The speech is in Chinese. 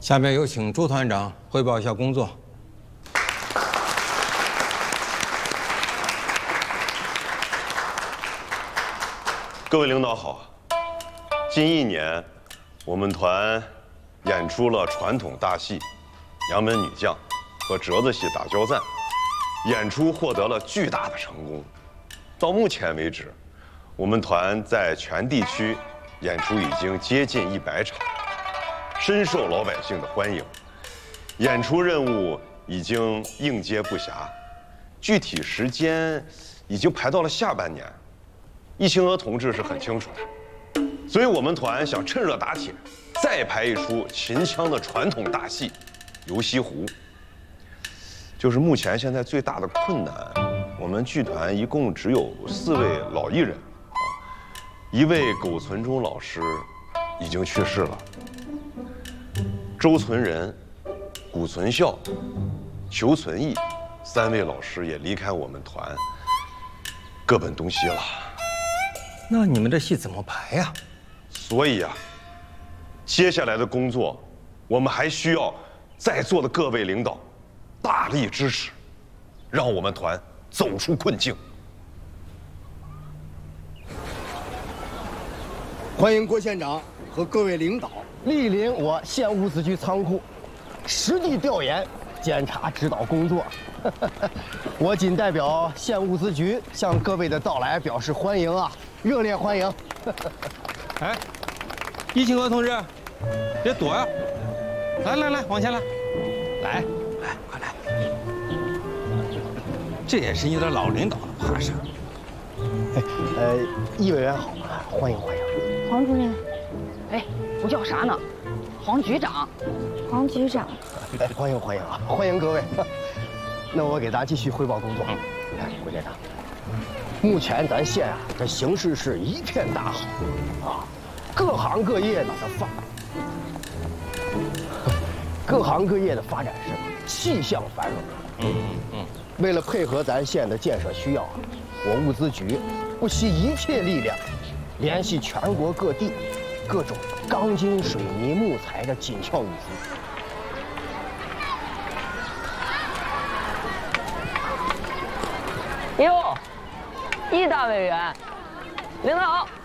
下面有请周团长汇报一下工作。 各位领导好，近1年，我们团演出了传统大戏《杨门女将》和折子戏《打交赞》，演出获得了巨大的成功。到目前为止，我们团在全地区演出已经接近100场，深受老百姓的欢迎。演出任务已经应接不暇，具体时间已经排到了下半年。易清娥同志是很清楚的，所以我们团想趁热打铁，再排一出秦腔的传统大戏《游西湖》。就是目前现在最大的困难，我们剧团一共只有4位老艺人，1位苟存忠老师已经去世了，周存仁、谷存孝、裘存义3位老师也离开我们团，各奔东西了。 那你们这戏怎么排呀？ 所以啊，接下来的工作，我们还需要在座的各位领导大力支持，让我们团走出困境。 欢迎郭县长和各位领导莅临我县物资局仓库，实地调研、检查、指导工作。我谨代表县物资局向各位的到来表示欢迎啊！热烈欢迎！ 哎，易清娥同志，别躲呀！来，往前来，来，快来！这也是你的老领导的爬山。 易委员好，欢迎。 黄主任，哎，我叫啥呢？黄局长。黄局长。 欢迎啊！欢迎各位。那我给大家继续汇报工作。来，郭县长，目前咱县啊，这形势是一片大好啊，各行各业的发展是气象繁荣。为了配合咱县的建设需要啊，我物资局不惜一切力量，联系全国各地各种钢筋、水泥、木材的紧俏物资。 哟，易大委员，领导好。